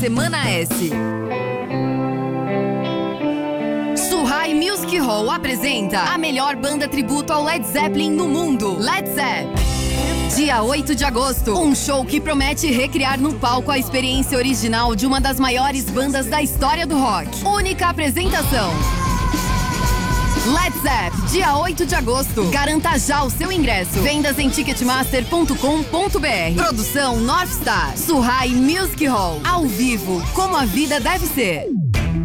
Semana S. Suhai Music Hall apresenta a melhor banda tributo ao Led Zeppelin no mundo, Led Zepp. Dia 8 de agosto, um show que promete recriar no palco a experiência original de uma das maiores bandas da história do rock. Única apresentação. Led Zepp, dia 8 de agosto. Garanta já o seu ingresso. Vendas em ticketmaster.com.br. Produção North Star. Suhai Music Hall. Ao vivo, como a vida deve ser.